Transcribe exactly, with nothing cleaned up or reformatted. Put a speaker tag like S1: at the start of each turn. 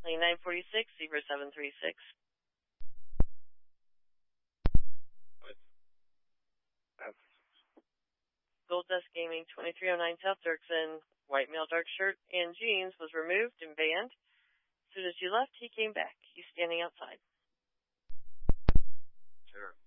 S1: Lane nine forty-six, Zebra seven three six. Gold Dust Gaming, twenty-three oh nine South Dirksen, white male dark shirt and jeans, was removed and banned. As soon as you left, he came back. He's standing outside.
S2: Sure.